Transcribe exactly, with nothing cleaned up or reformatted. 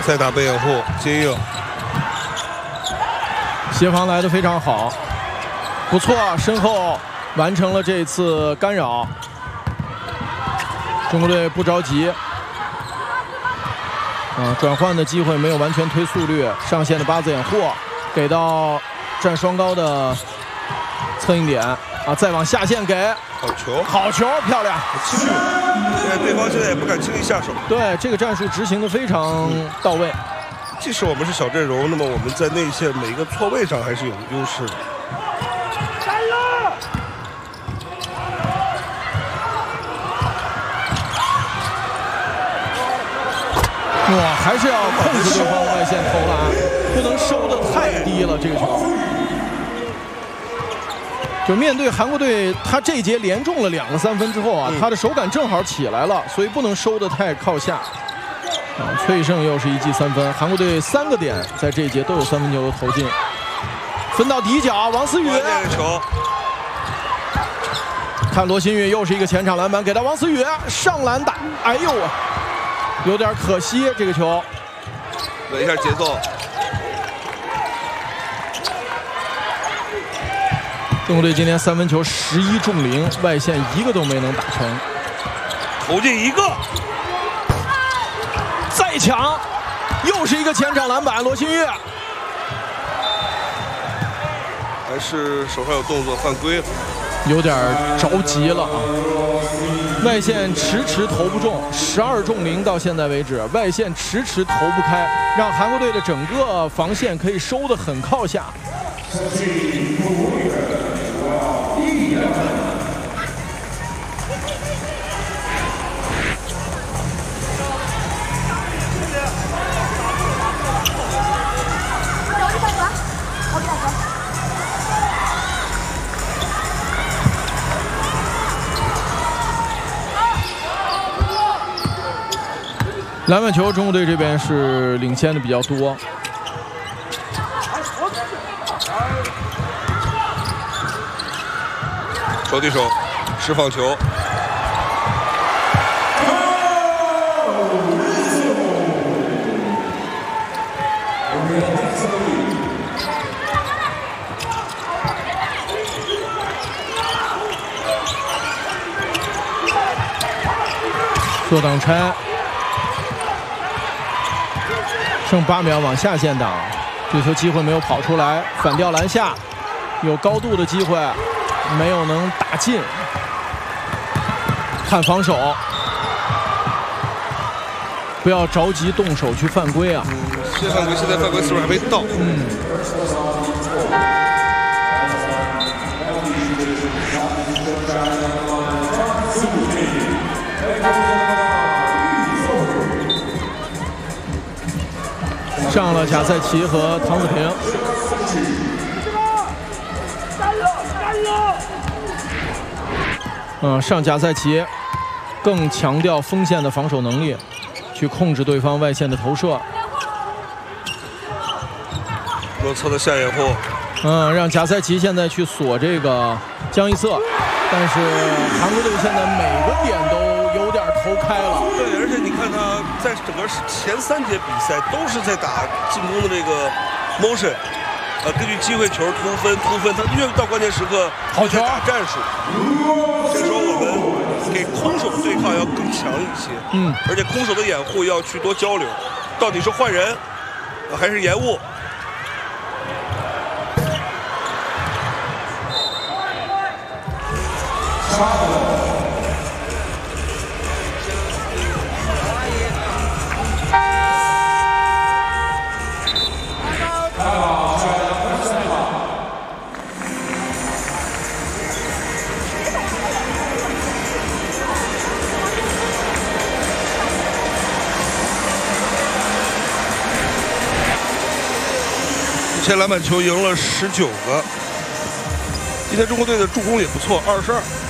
再打背掩护接应， 协防来得非常好，不错，身后完成了这次干扰。中国队不着急，啊，转换的机会没有完全推速率，上线的八字掩护给到站双高的策应点啊，再往下线给好球， 好球，漂亮。 轻松，现在对方现在也不敢轻易下手。 对，这个战术执行的非常到位。 即使我们是小阵容，那么我们在内线每个错位上还是有优势的。 哇，还是要控制对方外线投篮，不能收的太低了。这个球，就面对韩国队，他这一节连中了两个三分之后啊，嗯、他的手感正好起来了，所以不能收的太靠下。啊，崔胜又是一记三分，韩国队三个点在这一节都有三分球投进，分到底角，王思雨。 球， 看罗新宇又是一个前场篮板，给到王思雨上篮打，哎呦啊！有点可惜，这个球。 稳一下节奏。 中国队今天三分球十一中零，外线一个都没能打成。 投进一个， 再抢，又是一个前场篮板，罗新月。 还是手上有动作，犯规了。 有点着急了啊！外线迟迟投不中，十二中零到现在为止，外线迟迟投不开，让韩国队的整个防线可以收得很靠下。篮板球，中国队这边是领先的比较多。 手递手，释放球。 做挡拆。剩八秒往下线挡，这球机会没有跑出来，反掉篮下，有高度的机会，没有能打进。看防守，不要着急动手去犯规啊！ 嗯，现犯规，现在犯规次数还没到。 嗯。上了贾赛奇和唐子平，嗯，上贾赛奇更强调锋线的防守能力，去控制对方外线的投射。 左侧的下掩护， 嗯，让贾赛奇现在去锁这个江一瑟，但是韩国队现在每个点都有点投开了。 对，而且你看他在整个前三节比赛都是在打进攻的这个 motion， 呃，根据机会球突分突分，他越到关键时刻好球打战术。这时候我们给空手的对抗要更强一些， 嗯， 而且空手的掩护要去多交流，到底是换人还是延误？前篮板球赢了十九个，今天中国队的助攻也不错，二十二。